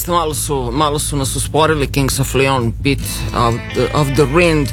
Jeste, malo su nas usporili Kings of Leon, Beat of the Wind.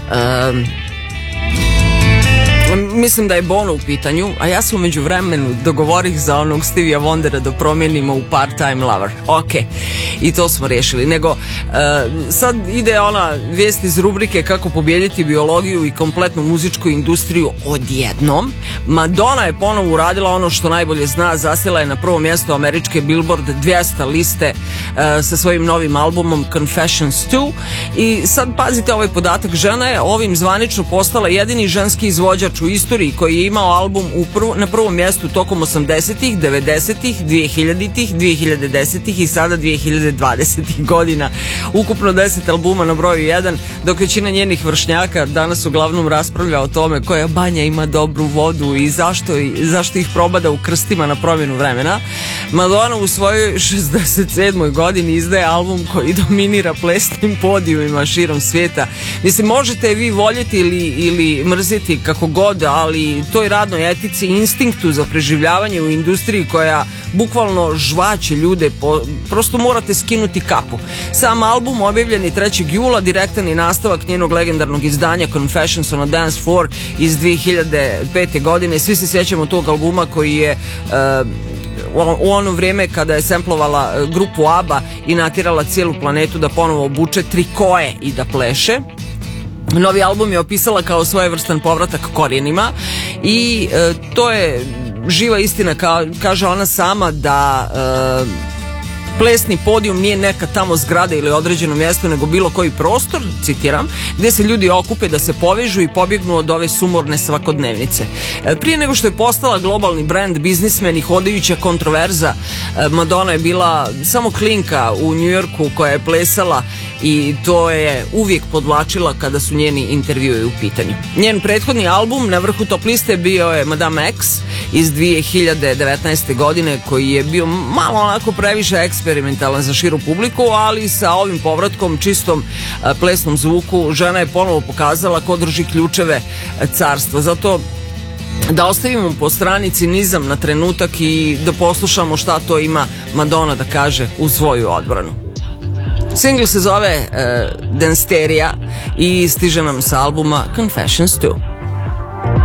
Mislim da je Bono u pitanju, a ja sam umeđu vremenu dogovorih za onog Stevija Wondera da promijenimo u Part-Time Lover. Ok, i to smo riješili. Nego, sad ide ona vijest iz rubrike kako pobijediti biologiju i kompletnu muzičku industriju odjednom. Madonna je ponovo uradila ono što najbolje zna, zasjela je na prvo mjesto američke Billboard 200 liste sa svojim novim albumom Confessions 2. I sad pazite ovaj podatak, žena je ovim zvanično postala jedini ženski izvođač u istoriji koji je imao album na prvom mjestu tokom 80-ih, 90-ih, 2000-ih, 2010-ih i sada 2020-ih godina. Ukupno 10 albuma na broju 1, dok većina njenih vršnjaka danas uglavnom raspravlja o tome koja banja ima dobru vodu i zašto ih probada u krstima na promjenu vremena. Madonna u svojoj 67. godini izdaje album koji dominira plesnim podijumima širom svijeta. Mislim, možete vi voljeti ili mrziti kako god, ali toj radnoj etici i instinktu za preživljavanje u industriji koja bukvalno žvaće ljude, prosto morate skinuti kapu. Sam album objavljen je 3. jula, direktan je nastavak njenog legendarnog izdanja Confessions on a Dance Floor iz 2005. godine. Svi se sjećamo tog albuma koji je u ono vrijeme kada je semplovala grupu ABBA i natjerala cijelu planetu da ponovo obuče trikoje i da pleše. Novi album je opisala kao svojevrstan povratak korijenima i to je živa istina, kaže ona sama, da plesni podijum nije neka tamo zgrada ili određeno mjesto, nego bilo koji prostor, citiram, gdje se ljudi okupe da se povežu i pobjegnu od ove sumorne svakodnevnice. Prije nego što je postala globalni brand, biznismen i hodajuća kontroverza, Madonna je bila samo klinka u New Yorku koja je plesala i to je uvijek podvlačila kada su njeni intervjui u pitanju. Njen prethodni album na vrhu top liste bio je Madame X iz 2019. godine, koji je bio malo onako previše eksperimentalan za širu publiku, ali sa ovim povratkom, čistom plesnom zvuku, žena je ponovo pokazala ko drži ključeve carstva. Zato da ostavimo po strani cinizam na trenutak i da poslušamo šta to ima Madonna da kaže u svoju odbranu. Single se zove Danceteria i stiže nam sa albuma Confessions 2.